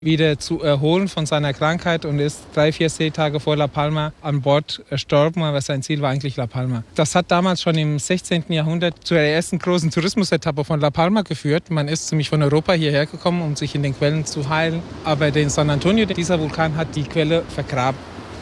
wieder zu erholen von seiner Krankheit und ist 3-4 Seetage vor La Palma an Bord erstorben, aber sein Ziel war eigentlich La Palma. Das hat damals schon im 16. Jahrhundert zu der ersten großen Tourismusetappe von La Palma geführt. Man ist ziemlich von Europa hierher gekommen, um sich in den Quellen zu heilen. Aber den San Antonio, dieser Vulkan, hat die Quelle vergraben.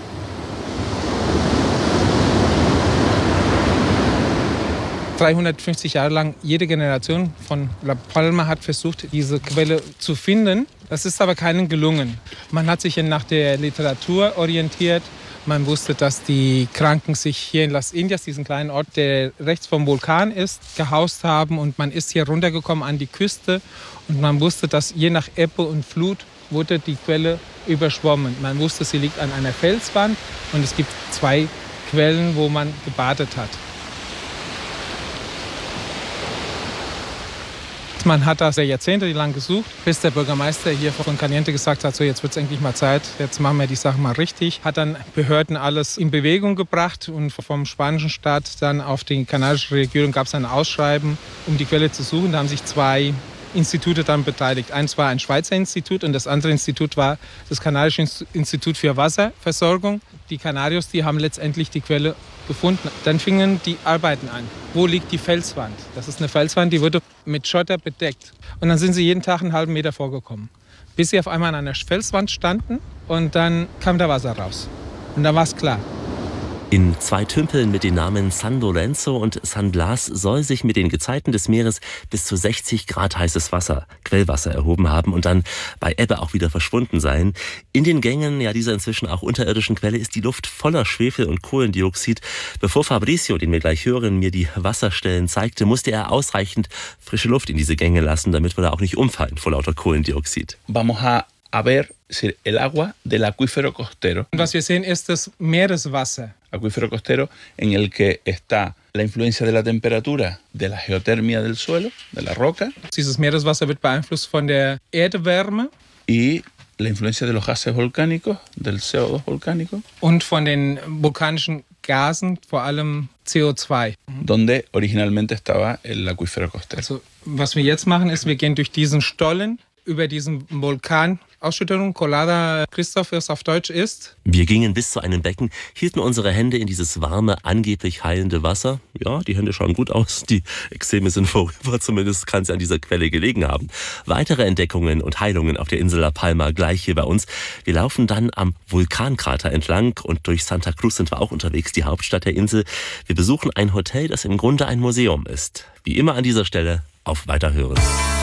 ...350 Jahre lang, jede Generation von La Palma hat versucht, diese Quelle zu finden. Das ist aber keinen gelungen. Man hat sich nach der Literatur orientiert. Man wusste, dass die Kranken sich hier in Las Indias, diesen kleinen Ort, der rechts vom Vulkan ist, gehaust haben. Und man ist hier runtergekommen an die Küste. Und man wusste, dass je nach Ebbe und Flut wurde die Quelle überschwommen. Man wusste, sie liegt an einer Felswand. Und es gibt 2 Quellen, wo man gebadet hat. Man hat das jahrzehntelang gesucht, bis der Bürgermeister hier von Caliente gesagt hat, so jetzt wird es endlich mal Zeit, jetzt machen wir die Sache mal richtig. Hat dann Behörden alles in Bewegung gebracht und vom spanischen Staat dann auf die kanadische Regierung gab es ein Ausschreiben, um die Quelle zu suchen. Da haben sich 2 Institute dann beteiligt. Eins war ein Schweizer Institut und das andere Institut war das kanadische Institut für Wasserversorgung. Die Kanarios, die haben letztendlich die Quelle gefunden. Dann fingen die Arbeiten an. Wo liegt die Felswand? Das ist eine Felswand, die wurde mit Schotter bedeckt. Und dann sind sie jeden Tag einen halben Meter vorgekommen. Bis sie auf einmal an einer Felswand standen und dann kam da Wasser raus. Und dann war es klar. In 2 Tümpeln mit den Namen San Lorenzo und San Blas soll sich mit den Gezeiten des Meeres bis zu 60 Grad heißes Wasser, Quellwasser, erhoben haben und dann bei Ebbe auch wieder verschwunden sein. In den Gängen dieser inzwischen auch unterirdischen Quelle ist die Luft voller Schwefel und Kohlendioxid. Bevor Fabricio, den wir gleich hören, mir die Wasserstellen zeigte, musste er ausreichend frische Luft in diese Gänge lassen, damit wir da auch nicht umfallen vor lauter Kohlendioxid. A ver el agua del acuífero costero. Was wir sehen, ist das Meereswasser. Acuífero costero en el que está la influencia de la temperatura, de la geotermia del suelo, de la roca. Dieses Meereswasser wird beeinflusst von der Erdwärme. Y la influencia de los gases volcánicos, del CO2 volcánico. Und von den vulkanischen Gasen, vor allem CO2. Donde originalmente estaba el acuífero costero. Also, was wir jetzt machen, ist, wir gehen durch diesen Stollen über diesen Vulkanausschüttung, Colada Christoph, was auf Deutsch ist. Wir gingen bis zu einem Becken, hielten unsere Hände in dieses warme, angeblich heilende Wasser. Ja, die Hände schauen gut aus, die Ekzeme sind vorüber, zumindest kann sie an dieser Quelle gelegen haben. Weitere Entdeckungen und Heilungen auf der Insel La Palma gleich hier bei uns. Wir laufen dann am Vulkankrater entlang und durch Santa Cruz sind wir auch unterwegs, die Hauptstadt der Insel. Wir besuchen ein Hotel, das im Grunde ein Museum ist. Wie immer an dieser Stelle, auf Weiterhören.